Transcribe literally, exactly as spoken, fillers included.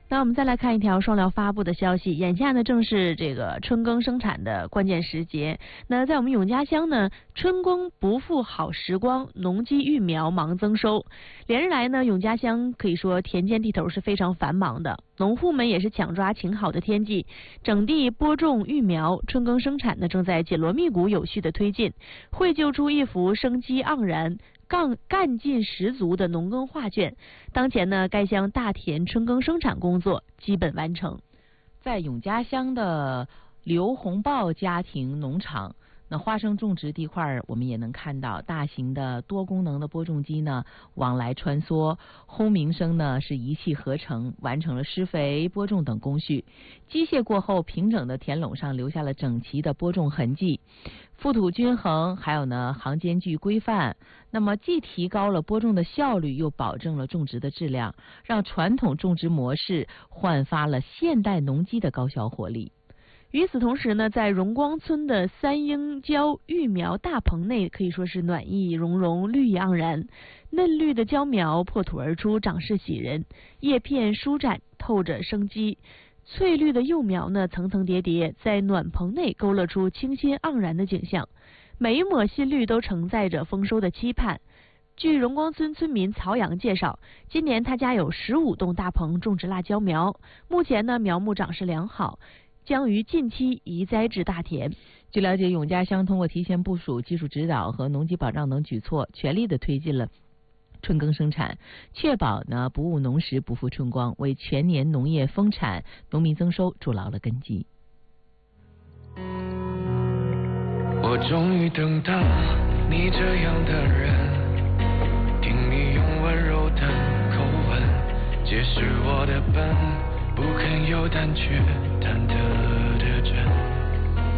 那我们再来看一条双疗发布的消息，眼下呢正是这个春耕生产的关键时节。那在我们永嘉乡呢，春耕不负好时光，农机育苗忙增收。连日来呢，永嘉乡可以说田间地头是非常繁忙的，农户们也是抢抓晴好的天气，整地播种育苗，春耕生产呢正在紧锣密鼓有序的推进，绘就出一幅生机盎然、干干劲十足的农耕画卷。当前呢，该乡大田春耕生产工作基本完成。 在永嘉乡的刘洪豹家庭农场，那花生种植地块我们也能看到大型的多功能的播种机呢往来穿梭，轰鸣声呢是一气呵成，完成了施肥、播种等工序。机械过后，平整的田垄上留下了整齐的播种痕迹，覆土均衡，还有呢行间距规范。那么既提高了播种的效率，又保证了种植的质量，让传统种植模式焕发了现代农机的高效活力。 与此同时呢，在荣光村的三英蕉育苗大棚内，可以说是暖意融融，绿意盎然。嫩绿的蕉苗破土而出，长势喜人，叶片舒展，透着生机。翠绿的幼苗呢，层层叠叠，在暖棚内勾勒出清新盎然的景象。每一抹新绿都承载着丰收的期盼。据荣光村村民曹阳介绍，今年他家有十五栋大棚种植辣椒苗，目前呢苗木长势良好，将于近期移栽至大田。 据了解，永嘉乡通过提前部署、技术指导和农机保障等举措，全力的推进了春耕生产，确保呢不误农时、不负春光，为全年农业丰产、农民增收筑牢了根基。 我终于等到你这样的人，听你用温柔的口吻解释我的笨，不肯有胆怯忐忑。